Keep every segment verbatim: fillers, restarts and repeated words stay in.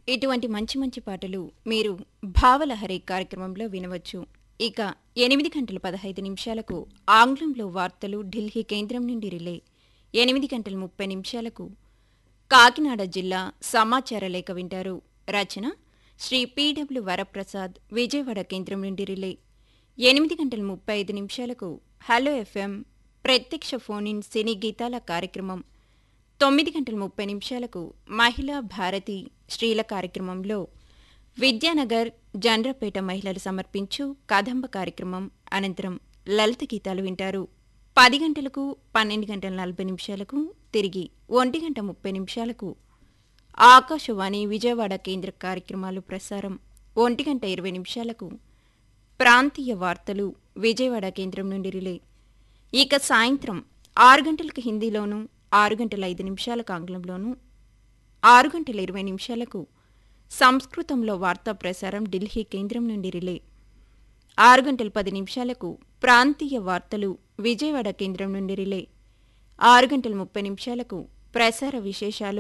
ఇటువంటి మంచి మంచి పాటలు మీరు భావలహరి కార్యక్రమంలో వినవచ్చు. ఇక ఎనిమిది గంటల పదహైదు నిమిషాలకు ఆంగ్లంలో వార్తలు ఢిల్లీ కేంద్రం నుండి రిలే, ఎనిమిది గంటల ముప్పై నిమిషాలకు కాకినాడ జిల్లా సమాచార లేఖ వింటారు. రచన శ్రీ పి.డబ్ల్యూ. వరప్రసాద్, విజయవాడ కేంద్రం నుండి రిలే, ఎనిమిది గంటల ముప్పై ఐదు నిమిషాలకు హలో ఎఫ్ఎం ప్రత్యక్ష ఫోన్ ఇన్ సినీ గీతాల కార్యక్రమం, తొమ్మిది గంటల ముప్పై నిమిషాలకు మహిళా భారతి స్త్రీల కార్యక్రమంలో విద్యానగర్ జండ్రపేట మహిళలు సమర్పించు కదంబ కార్యక్రమం, అనంతరం లలిత గీతాలు వింటారు. పది గంటలకు పన్నెండు గంటల నలభై నిమిషాలకు తిరిగి ఒంటి గంట ముప్పై నిమిషాలకు ఆకాశవాణి విజయవాడ కేంద్ర కార్యక్రమాలు ప్రసారం. ఒంటి గంట ఇరవై నిమిషాలకు ప్రాంతీయ వార్తలు విజయవాడ కేంద్రం నుండి రిలే. ఇక సాయంత్రం ఆరు గంటలకు హిందీలోను, ఆరు గంటల ఐదు నిమిషాలకు ఆంగ్లంలోను, ఆరు గంటల ఇరవై నిమిషాలకు సంస్కృతంలో వార్తా ప్రసారం ఢిల్లీ కేంద్రం నుండి రిలే. ఆరు గంటల పది నిమిషాలకు ప్రాంతీయ వార్తలు విజయవాడ కేంద్రం నుండి రిలే. ఆరు గంటల ముప్పై నిమిషాలకు ప్రసార విశేషాలు.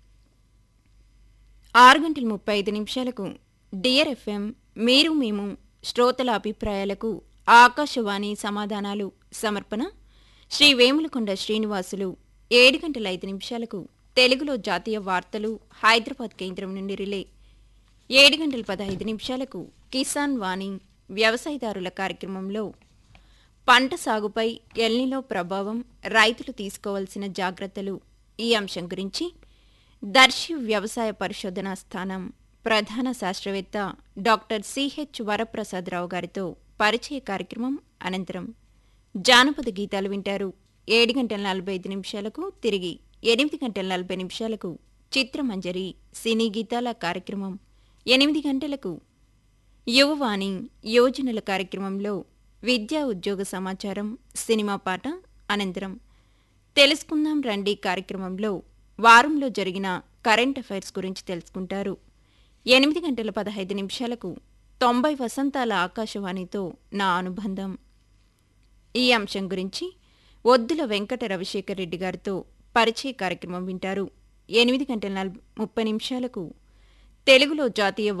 ఆరు గంటల ముప్పై ఐదు నిమిషాలకు డియర్ ఎఫ్ఎం మీరు మేము శ్రోతల అభిప్రాయాలకు ఆకాశవాణి సమాధానాలు సమర్పణ శ్రీ వేములకొండ శ్రీనివాసులు. ఏడు గంటల ఐదు నిమిషాలకు తెలుగులో జాతీయ వార్తలు హైదరాబాద్ కేంద్రం నుండి రిలే. ఏడు గంటల పదహైదు నిమిషాలకు కిసాన్ వాణి వ్యవసాయదారుల కార్యక్రమంలో పంట సాగుపై ఎల్నినో ప్రభావం, రైతులు తీసుకోవాల్సిన జాగ్రత్తలు, ఈ అంశం గురించి దర్శి వ్యవసాయ పరిశోధనా స్థానం ప్రధాన శాస్త్రవేత్త డాక్టర్ సిహెచ్ వరప్రసాదరావు గారితో పరిచయ కార్యక్రమం, అనంతరం జానపద గీతాలు వింటారు. ఏడు గంటల నలభై ఐదు నిమిషాలకు తిరిగి ఎనిమిది గంటల నలభై నిమిషాలకు చిత్రమంజరి సినీ గీతాల కార్యక్రమం, ఎనిమిది గంటలకు యువవాణి యోజనల కార్యక్రమంలో విద్యా ఉద్యోగ సమాచారం, సినిమా పాట, అనంతరం తెలుసుకుందాం రండి కార్యక్రమంలో వారంలో జరిగిన కరెంట్ అఫైర్స్ గురించి తెలుసుకుంటారు. ఎనిమిది గంటల పదహైదు నిమిషాలకు తొంభై వసంతాల ఆకాశవాణితో నా అనుబంధం, ఈ అంశం గురించి ఒద్దుల వెంకట రవిశేఖర్ రెడ్డి గారితో పరిచయ కార్యక్రమం వింటారు. ఎనిమిది గంటల నలభై ముప్పై నిమిషాలకు తెలుగులో జాతీయ